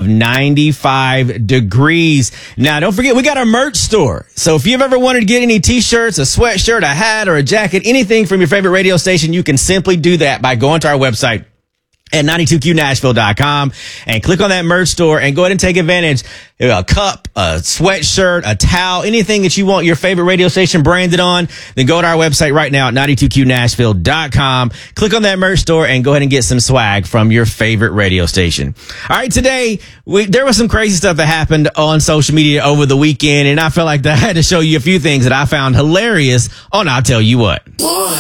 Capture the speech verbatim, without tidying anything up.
of ninety-five degrees. Now, don't forget, we got a merch store. So if you've ever wanted to get any t-shirts, a sweatshirt, a hat, or a jacket, anything from your favorite radio station, you can simply do that by going to our website at ninety-two Q Nashville dot com and click on that merch store and go ahead and take advantage. A cup, a sweatshirt, a towel, anything that you want your favorite radio station branded on, then go to our website right now at ninety-two Q Nashville dot com. Click on that merch store and go ahead and get some swag from your favorite radio station. All right, today, we, there was some crazy stuff that happened on social media over the weekend, and I felt like that I had to show you a few things that I found hilarious on I'll Tell You What.